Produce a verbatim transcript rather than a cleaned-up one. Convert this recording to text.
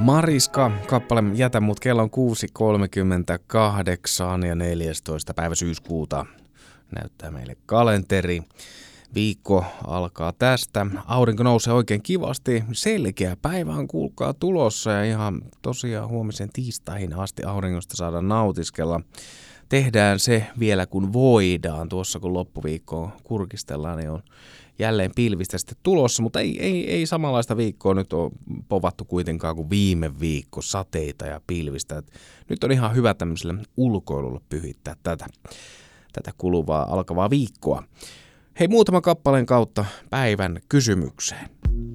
Mariska, kappale Jätä mut, kello on kuusi kolmekymmentäkahdeksan ja neljästoista päivä syyskuuta näyttää meille kalenteri. Viikko alkaa tästä. Aurinko nousee oikein kivasti. Selkeä päivä on kuulkaa tulossa ja ihan tosiaan huomisen tiistaihin asti auringosta saadaan nautiskella. Tehdään se vielä kun voidaan. Tuossa kun loppuviikkoa kurkistellaan, niin on jälleen pilvistä sitten tulossa, mutta ei, ei, ei samanlaista viikkoa nyt ole povattu kuitenkaan kuin viime viikko, sateita ja pilvistä. Et nyt on ihan hyvä tämmöiselle ulkoilulle pyhittää tätä, tätä kuluvaa alkavaa viikkoa. Hei, muutaman kappaleen kautta päivän kysymykseen.